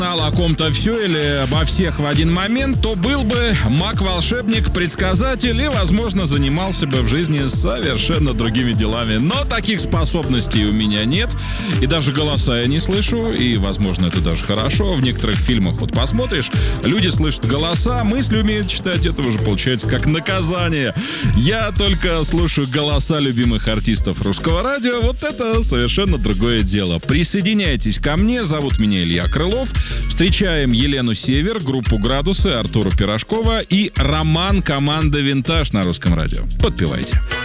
знал о ком-то все или обо всех в один момент, то был бы маг-волшебник, предсказатель и, возможно, занимался бы в жизни совершенно другими делами. Но таких способностей у меня нет. И даже голоса я не слышу. И, возможно, это даже хорошо. В некоторых фильмах вот посмотришь, люди слышат голоса, мысли умеют читать. Это уже получается как наказание. Я только слушаю голоса любимых артистов русского радио. Вот это совершенно другое дело. Присоединяйтесь ко мне. Зовут меня Илья Крылов. Встречаем Елену Север, группу «Градусы», Артура Пирожкова и Роман, команда «Винтаж» на русском радио. Подпевайте.